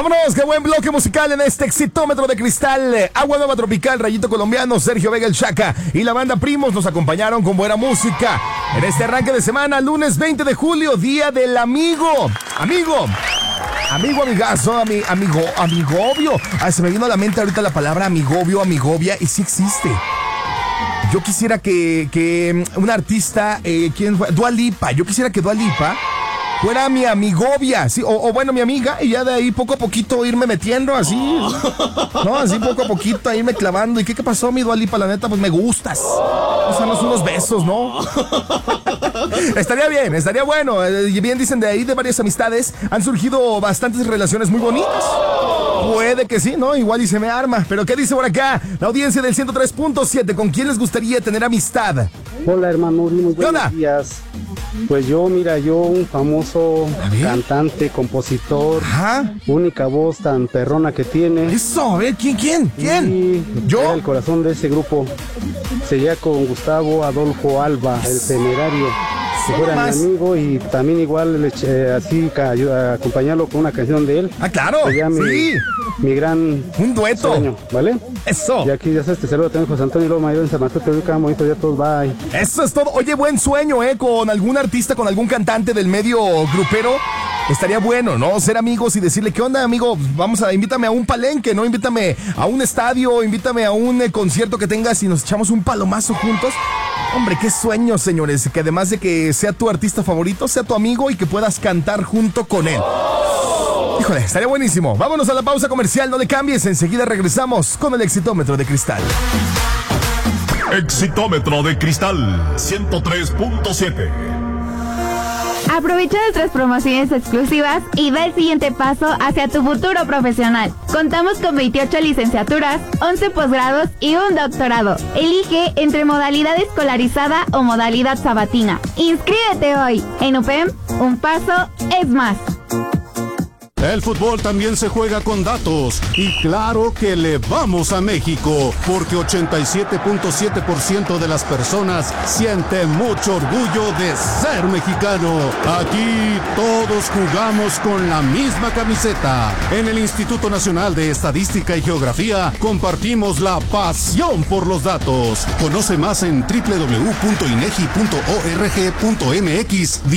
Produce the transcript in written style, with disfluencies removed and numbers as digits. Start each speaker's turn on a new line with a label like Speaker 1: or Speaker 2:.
Speaker 1: Vámonos, qué buen bloque musical en este Exitómetro de Cristal. Agua Nueva Tropical, Rayito Colombiano, Sergio Vega el Chaca y la banda Primos nos acompañaron con buena música. En este arranque de semana, lunes 20 de julio, Día del Amigo. Amigo, amigazo, amigobio. Ay, se me vino a la mente ahorita la palabra amigobio, amigovia, y sí existe. Yo quisiera que una artista, ¿quién fue? Dua Lipa. Yo quisiera que Dua Lipa fuera mi amigovia, sí, o bueno, mi amiga, y ya de ahí poco a poquito irme metiendo así, ¿no? Así poco a poquito a irme clavando. ¿Y qué pasó, mi Dua Lipa? La neta, pues me gustas. Vamos a darnos unos besos, ¿no? Estaría bien, estaría bueno. Bien dicen, de ahí de varias amistades han surgido bastantes relaciones muy bonitas. Puede que sí, ¿no? Igual y se me arma. Pero ¿qué dice por acá? La audiencia del 103.7. ¿Con quién les gustaría tener amistad?
Speaker 2: Hola, hermano Uri, muy buenos días. Pues yo, un famoso cantante, compositor, única voz tan perrona que tiene.
Speaker 1: Eso, a ver, ¿quién?
Speaker 2: Y
Speaker 1: ¿Yo?
Speaker 2: era el corazón de ese grupo. Sería con Gustavo Adolfo Alba, el Temerario. Si fuera mi amigo, y también igual así acompañarlo con una canción de él.
Speaker 1: Ah, claro, sí.
Speaker 2: Mi gran
Speaker 1: un dueto
Speaker 2: sueño, ¿vale?
Speaker 1: Eso.
Speaker 2: Y aquí ya sabes, te saludo también José Antonio Loma Mayor en San Mateo, te bonito día a todos, bye.
Speaker 1: Eso es todo. Oye, buen sueño, con algún artista, con algún cantante del medio grupero. Estaría bueno, ¿no? Ser amigos y decirle, ¿qué onda, amigo? Invítame a un palenque, ¿no? Invítame a un estadio, invítame a un concierto que tengas y nos echamos un palomazo juntos. Hombre, qué sueño, señores, que además de que sea tu artista favorito, sea tu amigo y que puedas cantar junto con él. Híjole, estaría buenísimo. Vámonos a la pausa comercial, no le cambies, enseguida regresamos con el Exitómetro de Cristal.
Speaker 3: Exitómetro de Cristal 103.7.
Speaker 4: Aprovecha nuestras promociones exclusivas y da el siguiente paso hacia tu futuro profesional. Contamos con 28 licenciaturas, 11 posgrados y un doctorado. Elige entre modalidad escolarizada o modalidad sabatina. Inscríbete hoy. En UPEM, un paso es más.
Speaker 5: El fútbol también se juega con datos y claro que le vamos a México porque 87.7% de las personas siente mucho orgullo de ser mexicano. Aquí todos jugamos con la misma camiseta. En el Instituto Nacional de Estadística y Geografía compartimos la pasión por los datos. Conoce más en www.inegi.org.mx.